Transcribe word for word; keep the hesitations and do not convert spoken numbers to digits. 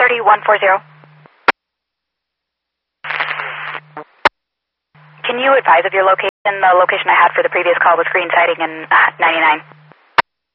three oh one four zero. Can you advise of your location? The location I had for the previous call was green siding in ninety-nine.